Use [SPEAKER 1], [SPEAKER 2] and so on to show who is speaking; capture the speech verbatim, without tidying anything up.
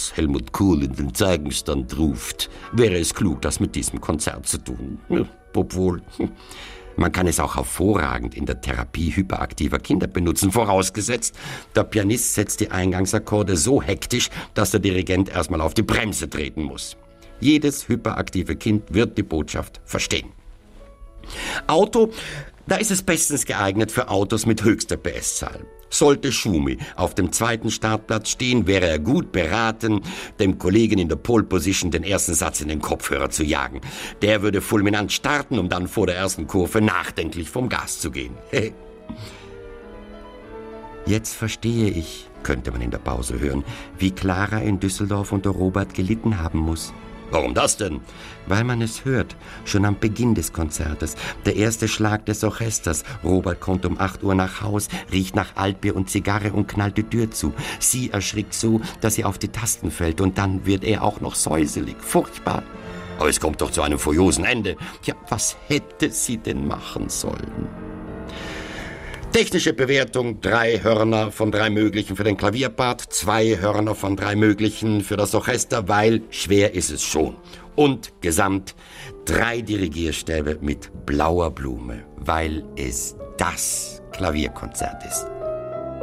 [SPEAKER 1] dass Helmut Kohl in den Zeugenstand ruft, wäre es klug, das mit diesem Konzert zu tun. Obwohl, man kann es auch hervorragend in der Therapie hyperaktiver Kinder benutzen, vorausgesetzt, der Pianist setzt die Eingangsakkorde so hektisch, dass der Dirigent erstmal auf die Bremse treten muss. Jedes hyperaktive Kind wird die Botschaft verstehen. Auto, da ist es bestens geeignet für Autos mit höchster P S-Zahl. Sollte Schumi auf dem zweiten Startplatz stehen, wäre er gut beraten, dem Kollegen in der Pole Position den ersten Satz in den Kopfhörer zu jagen. Der würde fulminant starten, um dann vor der ersten Kurve nachdenklich vom Gas zu gehen. Jetzt verstehe ich, könnte man in der Pause hören, wie Clara in Düsseldorf unter Robert gelitten haben muss. Warum das denn? Weil man es hört, schon am Beginn des Konzertes. Der erste Schlag des Orchesters. Robert kommt um acht Uhr nach Haus, riecht nach Altbier und Zigarre und knallt die Tür zu. Sie erschrickt so, dass sie auf die Tasten fällt und dann wird er auch noch säuselig. Furchtbar. Aber es kommt doch zu einem furiosen Ende. Ja, was hätte sie denn machen sollen? Technische Bewertung, drei Hörner von drei möglichen für den Klavierpart, zwei Hörner von drei möglichen für das Orchester, weil schwer ist es schon. Und gesamt drei Dirigierstäbe mit blauer Blume, weil es das Klavierkonzert ist.